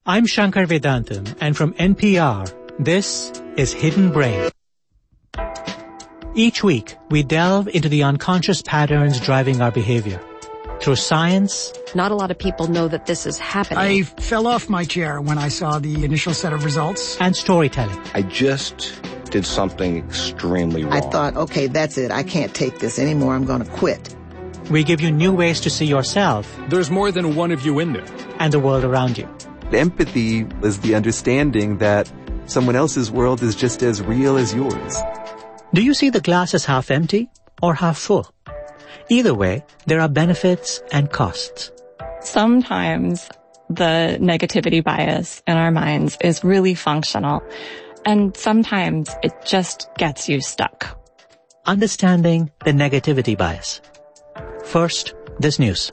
I'm Shankar Vedantam, and from NPR, this is Hidden Brain. Each week, we delve into the unconscious patterns driving our behavior. Through science... Not a lot of people know that this is happening. I fell off my chair when I saw the initial set of results. And storytelling. I just did something extremely wrong. I thought, okay, that's it. I can't take this anymore. I'm going to quit. We give you new ways to see yourself. There's more than one of you in there. And the world around you. Empathy is the understanding that someone else's world is just as real as yours. Do you see the glass as half empty or half full? Either way, there are benefits and costs. Sometimes the negativity bias in our minds is really functional, and sometimes it just gets you stuck. Understanding the negativity bias. First, this news.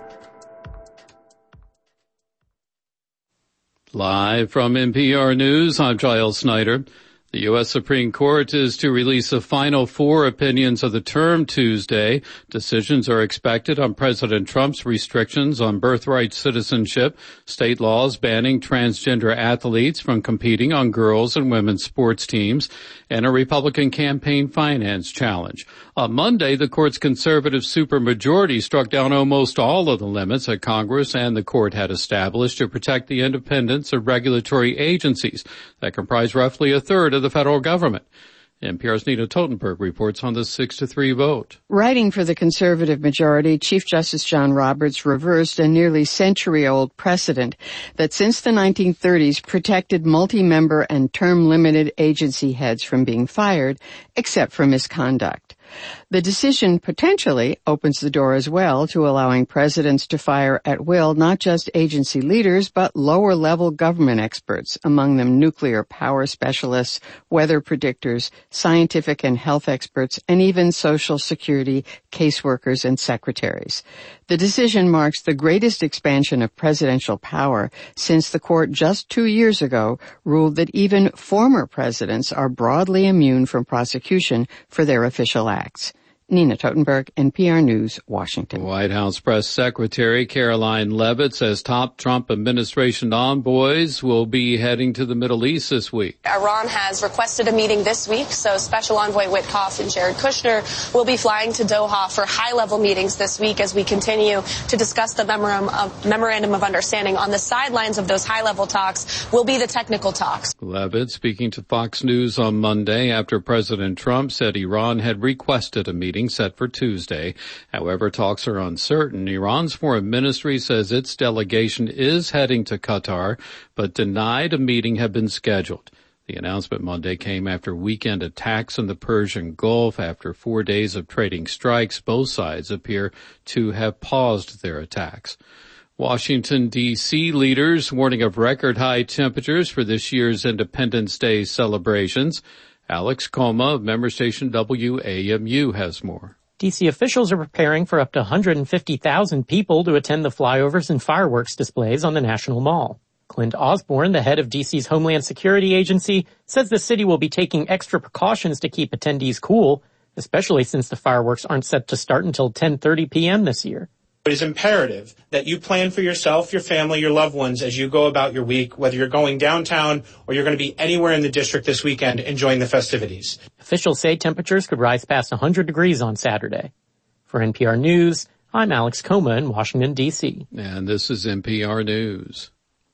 Live from NPR News, I'm Giles Snyder. The U.S. Supreme Court is to release the final 4 opinions of the term Tuesday. Decisions are expected on President Trump's restrictions on birthright citizenship, state laws banning transgender athletes from competing on girls' and women's sports teams, and a Republican campaign finance challenge. On Monday, the court's conservative supermajority struck down almost all of the limits that Congress and the court had established to protect the independence of regulatory agencies that comprise roughly a third of the federal government. NPR's Nina Totenberg reports on the 6-3 vote. Writing for the conservative majority, Chief Justice John Roberts reversed a nearly century-old precedent that since the 1930s protected multi-member and term-limited agency heads from being fired, except for misconduct. The decision potentially opens the door as well to allowing presidents to fire at will not just agency leaders, but lower-level government experts, among them nuclear power specialists, weather predictors, scientific and health experts, and even Social Security caseworkers and secretaries. The decision marks the greatest expansion of presidential power since the court just 2 years ago ruled that even former presidents are broadly immune from prosecution for their official acts. Nina Totenberg, NPR News, Washington. White House Press Secretary Caroline Leavitt says top Trump administration envoys will be heading to the Middle East this week. Iran has requested a meeting this week, so Special Envoy Witkoff and Jared Kushner will be flying to Doha for high-level meetings this week as we continue to discuss the memorandum of understanding. On the sidelines of those high-level talks will be the technical talks. Leavitt speaking to Fox News on Monday after President Trump said Iran had requested a meeting set for Tuesday. However, talks are uncertain. Iran's foreign ministry says its delegation is heading to Qatar, but denied a meeting had been scheduled. The announcement Monday came after weekend attacks in the Persian Gulf. After 4 days of trading strikes, both sides appear to have paused their attacks. Washington, D.C. leaders warning of record-high temperatures for this year's Independence Day celebrations. Alex Coma of member station WAMU has more. D.C. officials are preparing for up to 150,000 people to attend the flyovers and fireworks displays on the National Mall. Clint Osborne, the head of D.C.'s Homeland Security Agency, says the city will be taking extra precautions to keep attendees cool, especially since the fireworks aren't set to start until 10:30 p.m. this year. It is imperative that you plan for yourself, your family, your loved ones as you go about your week, whether you're going downtown or you're going to be anywhere in the district this weekend enjoying the festivities. Officials say temperatures could rise past 100 degrees on Saturday. For NPR News, I'm Alex Coma in Washington, D.C. And this is NPR News.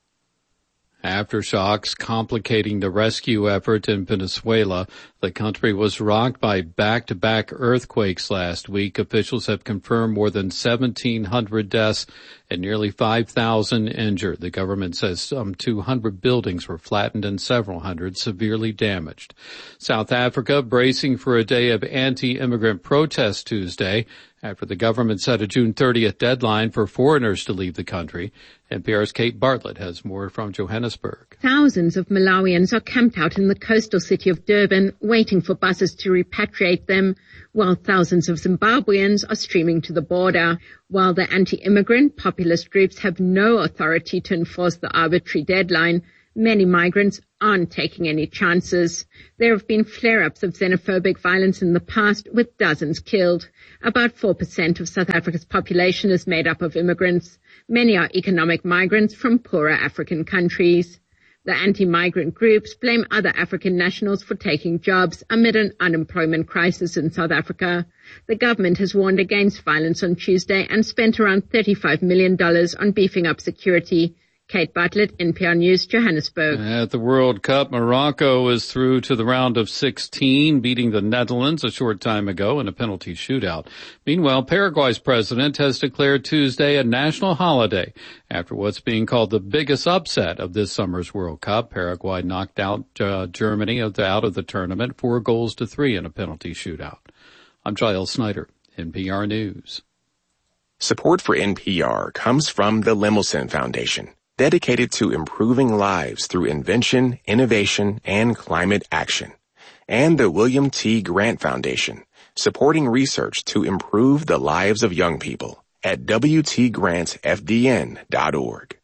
Aftershocks complicating the rescue effort in Venezuela. The country was rocked by back-to-back earthquakes last week. Officials have confirmed more than 1,700 deaths and nearly 5,000 injured. The government says some 200 buildings were flattened and several hundred severely damaged. South Africa bracing for a day of anti-immigrant protests Tuesday after the government set a June 30th deadline for foreigners to leave the country. NPR's Kate Bartlett has more from Johannesburg. Thousands of Malawians are camped out in the coastal city of Durban, waiting for buses to repatriate them, while thousands of Zimbabweans are streaming to the border. While the anti-immigrant populist groups have no authority to enforce the arbitrary deadline, Many migrants aren't taking any chances. There have been flare-ups of xenophobic violence in the past, with dozens killed. About 4% of South Africa's population is made up of immigrants. Many are economic migrants from poorer African countries. The anti-migrant groups blame other African nationals for taking jobs amid an unemployment crisis in South Africa. The government has warned against violence on Tuesday and spent around $35 million on beefing up security. Kate Bartlett, NPR News, Johannesburg. At the World Cup, Morocco is through to the round of 16, beating the Netherlands a short time ago in a penalty shootout. Meanwhile, Paraguay's president has declared Tuesday a national holiday after what's being called the biggest upset of this summer's World Cup. Paraguay knocked out Germany out of the tournament 4-3 in a penalty shootout. I'm Giles Snyder, NPR News. Support for NPR comes from the Lemelson Foundation, dedicated to improving lives through invention, innovation, and climate action. And the William T. Grant Foundation, supporting research to improve the lives of young people at WTGrantFDN.org.